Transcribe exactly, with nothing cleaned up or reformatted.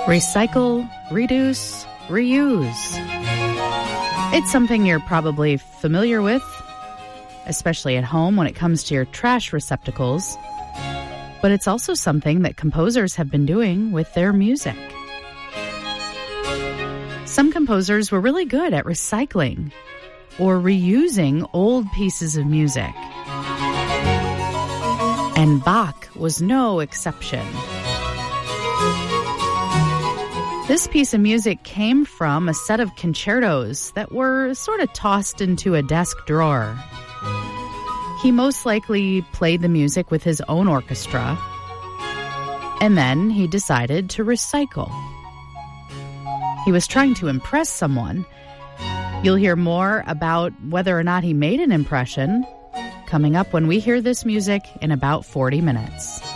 Recycle, reduce, reuse. It's something you're probably familiar with, especially at home when it comes to your trash receptacles. But it's also something that composers have been doing with their music. Some composers were really good at recycling or reusing old pieces of music. And Bach was no exception. This piece of music came from a set of concertos that were sort of tossed into a desk drawer. He most likely played the music with his own orchestra, and then he decided to recycle. He was trying to impress someone. You'll hear more about whether or not he made an impression coming up when we hear this music in about forty minutes.